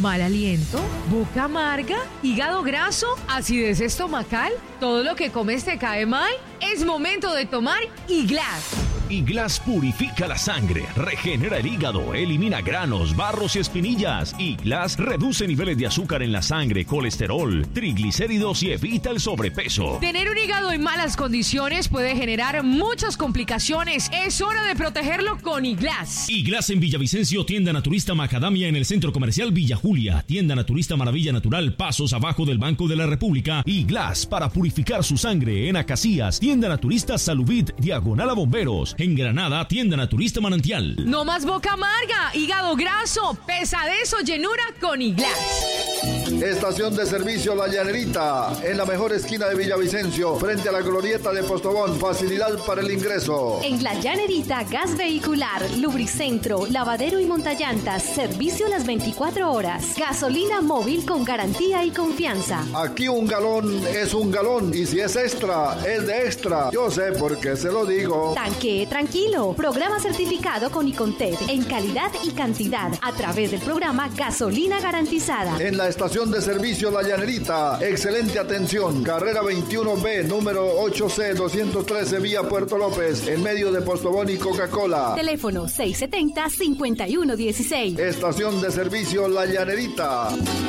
mal aliento, boca amarga, hígado graso, acidez estomacal, todo lo que comes te cae mal. Es momento de tomar Iglas. Iglas purifica la sangre, regenera el hígado, elimina granos, barros y espinillas. Iglas reduce niveles de azúcar en la sangre, colesterol, triglicéridos y evita el sobrepeso. Tener un hígado en malas condiciones puede generar muchas complicaciones. Es hora de protegerlo con Iglas. Iglas en Villavicencio, tienda naturista Macadamia en el Centro Comercial Villa Julia, tienda naturista Maravilla Natural, pasos abajo del Banco de la República. Iglas para purificar su sangre en Acacías, tienda naturista Salubit, diagonal a Bomberos. En Granada, tienda naturista Manantial. No más boca amarga, hígado graso, pesadez o llenura con Iglas. Estación de servicio La Llanerita, en la mejor esquina de Villavicencio, frente a la glorieta de Postobón. Facilidad para el ingreso. En La Llanerita, gas vehicular, lubricentro, lavadero y montallantas, servicio las 24 horas. Gasolina móvil con garantía y confianza. Aquí un galón es un galón, y si es extra, es de extra. Yo sé por qué se lo digo. Tanque tranquilo. Programa certificado con Icontec en calidad y cantidad a través del programa Gasolina Garantizada. En la estación de servicio La Llanerita, excelente atención. Carrera 21B, número 8C213, vía Puerto López, en medio de Postobón y Coca-Cola. Teléfono 670-5116. Estación de servicio La Llanerita.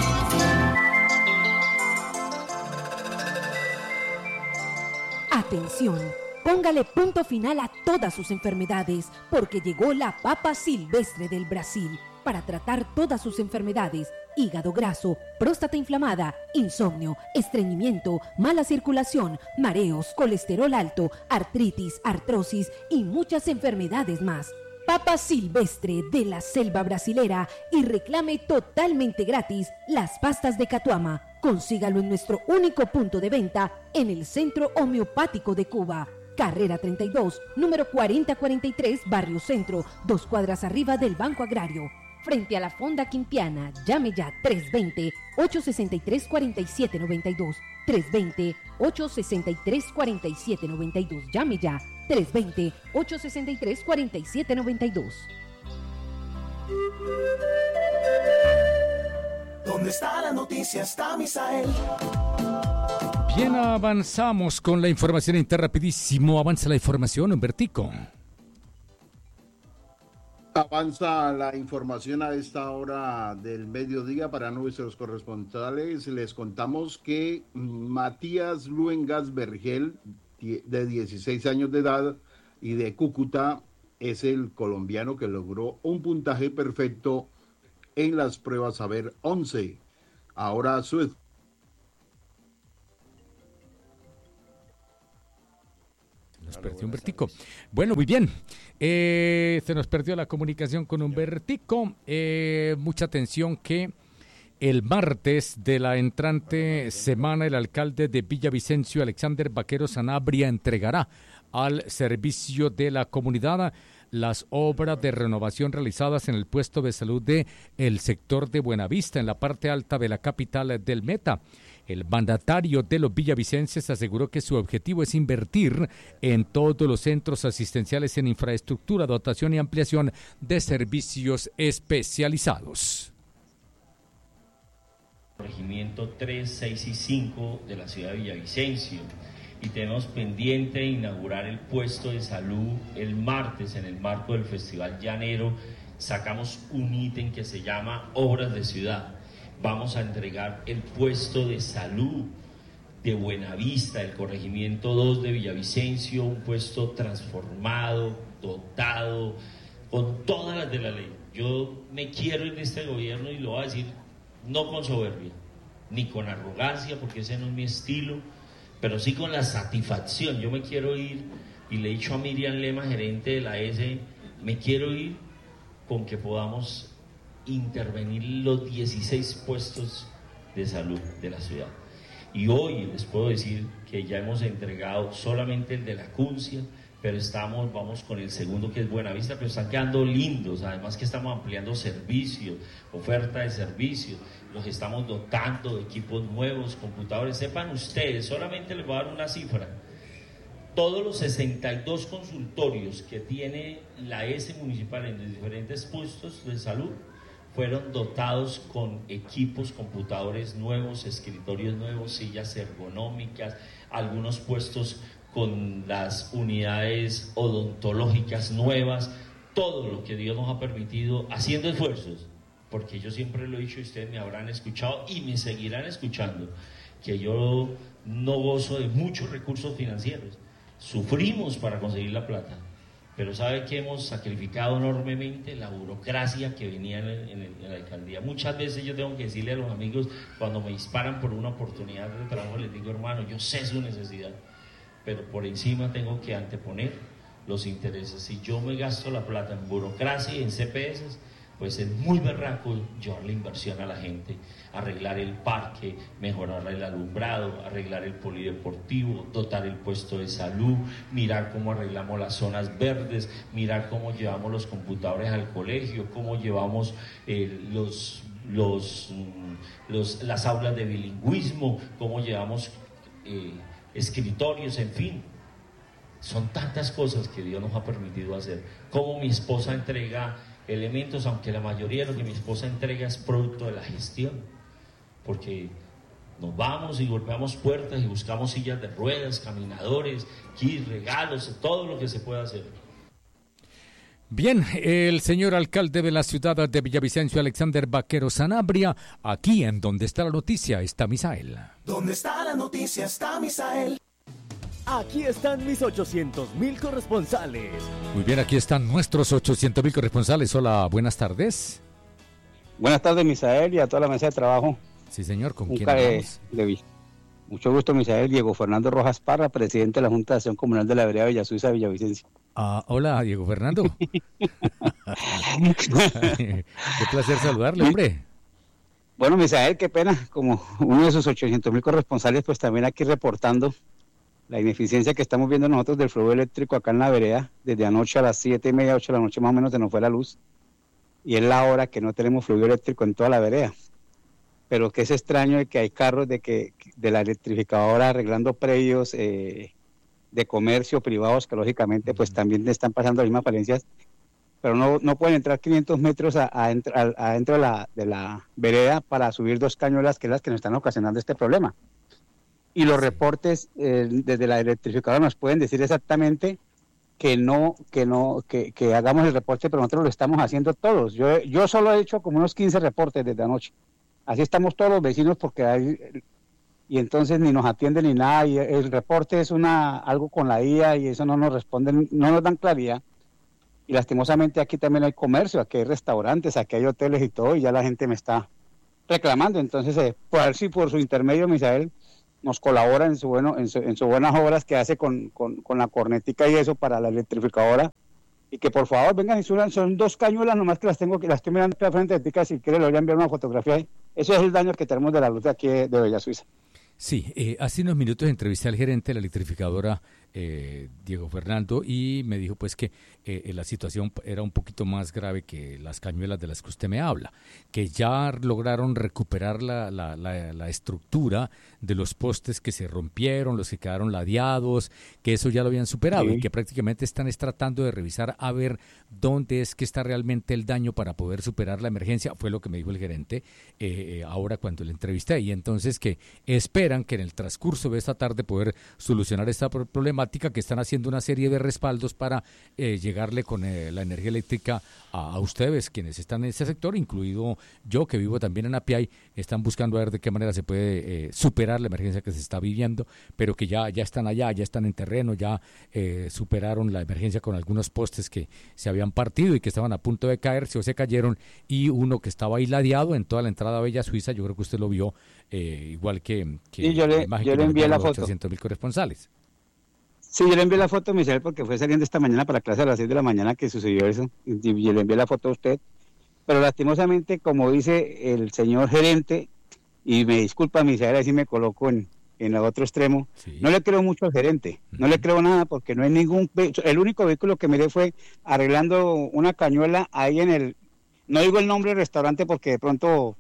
Atención, póngale punto final a todas sus enfermedades, porque llegó la papa silvestre del Brasil para tratar todas sus enfermedades: hígado graso, próstata inflamada, insomnio, estreñimiento, mala circulación, mareos, colesterol alto, artritis, artrosis y muchas enfermedades más. Papa silvestre de la selva brasilera, y reclame totalmente gratis las pastas de Catuama. Consígalo en nuestro único punto de venta en el Centro Homeopático de Cuba. Carrera 32, número 4043, Barrio Centro, 2 cuadras arriba del Banco Agrario. Frente a la Fonda Quintiana. Llame ya 320-863-4792. 320-863-4792. Llame ya 320-863-4792. ¿Dónde está la noticia? Está Misael. Bien, avanzamos con la información interna rapidísimo. Avanza la información, Humbertico. Avanza la información a esta hora del mediodía para nuestros corresponsales. Les contamos que Matías Luengas Vergel, de 16 años de edad y de Cúcuta, es el colombiano que logró un puntaje perfecto en las pruebas Saber 11. Ahora su... Nos perdió Humbertico. Bueno, muy bien. Se nos perdió la comunicación con Humbertico. Mucha atención que el martes de la entrante semana el alcalde de Villavicencio, Alexander Vaquero Sanabria, entregará al servicio de la comunidad las obras de renovación realizadas en el puesto de salud de el sector de Buenavista, en la parte alta de la capital del Meta. El mandatario de los villavicenses aseguró que su objetivo es invertir en todos los centros asistenciales en infraestructura, dotación y ampliación de servicios especializados. Corregimiento 3, 6 y 5 de la ciudad de Villavicencio, y tenemos pendiente inaugurar el puesto de salud el martes en el marco del Festival Llanero. Sacamos un ítem que se llama Obras de Ciudad. Vamos a entregar el puesto de salud de Buenavista, el corregimiento 2 de Villavicencio, un puesto transformado, dotado, con todas las de la ley. Yo me quiero ir de este gobierno y lo voy a decir no con soberbia, ni con arrogancia, porque ese no es mi estilo, pero sí con la satisfacción. Yo me quiero ir, y le he dicho a Miriam Lema, gerente de la S, me quiero ir con que podamos intervenir los 16 puestos de salud de la ciudad. Y hoy les puedo decir que ya hemos entregado solamente el de la Cuncia, pero vamos con el segundo, que es Buenavista, pero están quedando lindos. Además que estamos ampliando servicios, oferta de servicios, los estamos dotando de equipos nuevos, computadores. Sepan ustedes, solamente les voy a dar una cifra: todos los 62 consultorios que tiene la S municipal en los diferentes puestos de salud fueron dotados con equipos, computadores nuevos, escritorios nuevos, sillas ergonómicas, algunos puestos con las unidades odontológicas nuevas, todo lo que Dios nos ha permitido, haciendo esfuerzos, porque yo siempre lo he dicho y ustedes me habrán escuchado y me seguirán escuchando, que yo no gozo de muchos recursos financieros, sufrimos para conseguir la plata, pero sabe que hemos sacrificado enormemente la burocracia que venía en la alcaldía. Muchas veces yo tengo que decirle a los amigos, cuando me disparan por una oportunidad de trabajo, les digo, hermano, yo sé su necesidad, pero por encima tengo que anteponer los intereses. Si yo me gasto la plata en burocracia y en CPS, pues es muy berraco llevar la inversión a la gente, arreglar el parque, mejorar el alumbrado, arreglar el polideportivo, dotar el puesto de salud, mirar cómo arreglamos las zonas verdes, mirar cómo llevamos los computadores al colegio, cómo llevamos las aulas de bilingüismo, cómo llevamos escritorios, en fin. Son tantas cosas que Dios nos ha permitido hacer. Cómo mi esposa entrega elementos, aunque la mayoría de lo que mi esposa entrega es producto de la gestión, porque nos vamos y golpeamos puertas y buscamos sillas de ruedas, caminadores, kits, regalos, todo lo que se pueda hacer. Bien, el señor alcalde de la ciudad de Villavicencio, Alexander Vaquero Sanabria, aquí en Donde está la noticia está Misael. Donde está la noticia está Misael. Aquí están mis 800,000 corresponsales. Muy bien, aquí están nuestros 800,000 corresponsales. Hola, buenas tardes. Buenas tardes, Misael, y a toda la mesa de trabajo. Sí, señor, ¿con quién hablamos? Mucho gusto, Misael. Diego Fernando Rojas Parra, presidente de la Junta de Acción Comunal de la Vereda Villa Suiza, Villavicencio. Hola, Diego Fernando. Qué placer saludarle, hombre. Bueno, Misael, qué pena, como uno de esos 800,000 corresponsales, pues también aquí reportando la ineficiencia que estamos viendo nosotros del flujo eléctrico acá en la vereda. Desde anoche a las 7:30, 8 de la noche más o menos se nos fue la luz, y es la hora que no tenemos flujo eléctrico en toda la vereda. Pero que es extraño de que hay carros de la electrificadora arreglando predios de comercio privados que lógicamente pues también están pasando las mismas falencias, pero no pueden entrar 500 metros adentro de la vereda para subir 2 cañuelas, que es las que nos están ocasionando este problema. Y los reportes desde la electrificadora nos pueden decir exactamente que hagamos el reporte, pero nosotros lo estamos haciendo todos. Yo solo he hecho como unos 15 reportes desde anoche. Así estamos todos los vecinos, porque y entonces ni nos atienden ni nada, y el reporte es algo con la IA y eso no nos responden, no nos dan claridad. Y lastimosamente aquí también hay comercio, aquí hay restaurantes, aquí hay hoteles y todo, y ya la gente me está reclamando. Entonces, por su intermedio, Misael nos colabora en sus buenas obras que hace con la cornetica y eso para la electrificadora, y que por favor vengan y suban. Son 2 cañuelas nomás que las estoy mirando aquí al frente de ti, si quiere le voy a enviar una fotografía ahí. Eso es el daño que tenemos de la luz de aquí de Bella Suiza. Sí, hace unos minutos entrevisté al gerente de la electrificadora, Diego Fernando, y me dijo pues que la situación era un poquito más grave que las cañuelas de las que usted me habla, que ya lograron recuperar la estructura de los postes que se rompieron, los que quedaron ladeados, que eso ya lo habían superado, sí, y que prácticamente están tratando de revisar a ver dónde es que está realmente el daño para poder superar la emergencia. Fue lo que me dijo el gerente ahora cuando le entrevisté, y entonces que esperan que en el transcurso de esta tarde poder solucionar esta problemática, que están haciendo una serie de respaldos para llegarle con la energía eléctrica a ustedes, quienes están en ese sector, incluido yo, que vivo también en Apiay. Están buscando a ver de qué manera se puede superar la emergencia que se está viviendo, pero que ya están allá, ya están en terreno, ya superaron la emergencia con algunos postes que se habían partido y que estaban a punto de caerse o se cayeron, y uno que estaba ahí ladeado en toda la entrada a Bella Suiza. Yo creo que usted lo vio, igual que sí, yo le envié la foto. 800,000 corresponsales. Sí, yo le envié la foto, Michelle, porque fue saliendo esta mañana para clase a las 6 de la mañana que sucedió eso, y yo le envié la foto a usted. Pero lastimosamente, como dice el señor gerente, y me disculpa, Michelle, así me coloco en el otro extremo, sí, no le creo mucho al gerente, no le creo nada, porque no hay el único vehículo que miré fue arreglando una cañuela ahí no digo el nombre del restaurante porque de pronto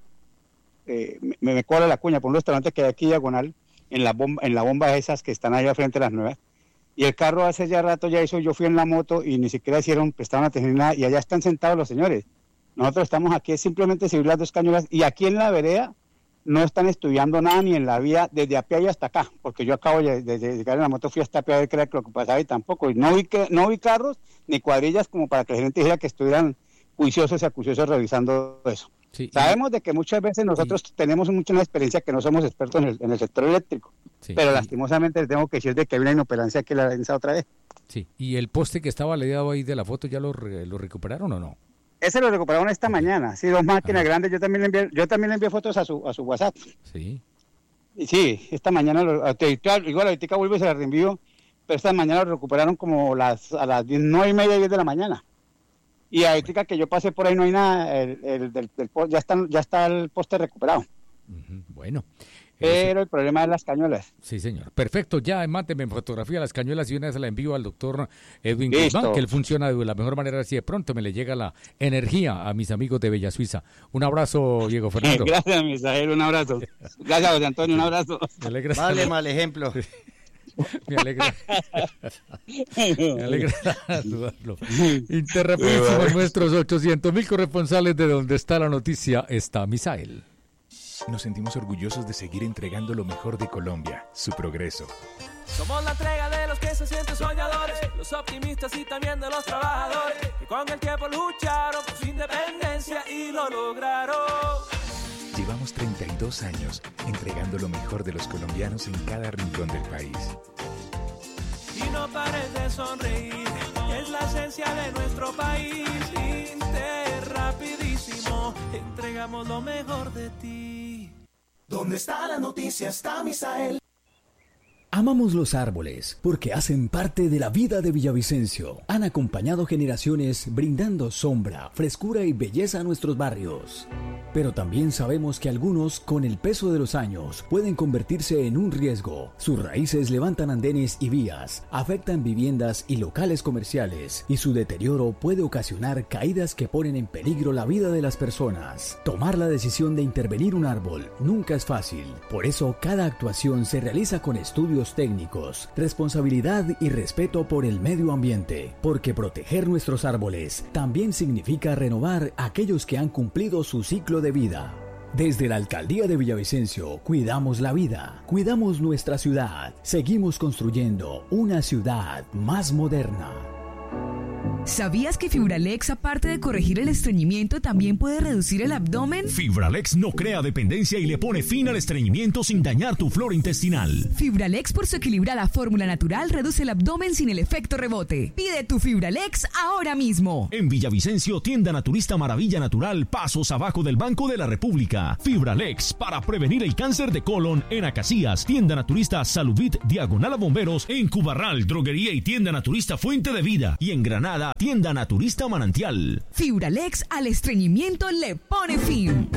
me cuadra la cuña, por un restaurante que hay aquí diagonal, en la bomba esas que están allá frente a las nuevas, y el carro hace ya rato ya hizo, yo fui en la moto y ni siquiera prestaron atención nada, y allá están sentados los señores. Nosotros estamos aquí simplemente seguir las 2 cañuelas, y aquí en la vereda no están estudiando nada ni en la vía desde Apia y hasta acá, porque yo acabo de llegar en la moto, fui hasta Apia a ver qué era lo que pasaba y tampoco, y no vi carros ni cuadrillas como para que la gente dijera que estuvieran juiciosos y acuciosos revisando eso. Sí, sabemos de que muchas veces nosotros tenemos mucha experiencia que no somos expertos en el sector eléctrico, pero lastimosamente les tengo que decir de que hay una inoperancia que la venza otra vez. Sí, ¿y el poste que estaba leído ahí de la foto ya lo recuperaron o no? Ese lo recuperaron esta mañana, sí, 2 máquinas grandes, yo también le envié fotos a su WhatsApp. Sí. Y sí, esta mañana, igual ahorita vuelvo y se la reenvío, pero esta mañana lo recuperaron como a las 9:30, 10 de la mañana. Y ahorita que yo pasé por ahí no hay nada, ya está el poste recuperado. Bueno. Pero el problema es las cañuelas. Sí, señor. Perfecto. Ya, mándeme fotografía de las cañuelas y una vez la envío al doctor Edwin Guzmán, que él funciona de la mejor manera, así de pronto me le llega la energía a mis amigos de Bella Suiza. Un abrazo, Diego Fernando. Gracias, Misael, un abrazo. Gracias, José Antonio, un abrazo. Vale, mal ejemplo. Me alegra saludarlo. Interrapidísimo, nuestros 800.000 corresponsales de donde está la noticia está Misael. Nos sentimos orgullosos de seguir entregando lo mejor de Colombia, su progreso. Somos la entrega de los que se sienten soñadores, los optimistas y también de los trabajadores, que con el tiempo lucharon por su independencia y lo lograron. Llevamos 32 años entregando lo mejor de los colombianos en cada rincón del país. Y no pares de sonreír, es la esencia de nuestro país. Rapidísimo, entregamos lo mejor de ti. ¿Dónde está la noticia? Está Misael. Amamos los árboles porque hacen parte de la vida de Villavicencio. Han acompañado generaciones brindando sombra, frescura y belleza a nuestros barrios. Pero también sabemos que algunos, con el peso de los años, pueden convertirse en un riesgo. Sus raíces levantan andenes y vías, afectan viviendas y locales comerciales, y su deterioro puede ocasionar caídas que ponen en peligro la vida de las personas. Tomar la decisión de intervenir un árbol nunca es fácil. Por eso, cada actuación se realiza con estudios técnicos, responsabilidad y respeto por el medio ambiente, porque proteger nuestros árboles también significa renovar aquellos que han cumplido su ciclo de vida. Desde la Alcaldía de Villavicencio, cuidamos la vida, cuidamos nuestra ciudad, seguimos construyendo una ciudad más moderna. ¿Sabías que Fibralex, aparte de corregir el estreñimiento, también puede reducir el abdomen? Fibralex no crea dependencia y le pone fin al estreñimiento sin dañar tu flora intestinal. Fibralex, por su equilibrada fórmula natural, reduce el abdomen sin el efecto rebote. Pide tu Fibralex ahora mismo. En Villavicencio, tienda naturista Maravilla Natural, pasos abajo del Banco de la República. Fibralex, para prevenir el cáncer de colon en Acacías. Tienda naturista Salubit, diagonal a Bomberos. En Cubarral, droguería y tienda naturista Fuente de Vida. Y en Granada, tienda naturista Manantial. Fibralex al estreñimiento le pone fin.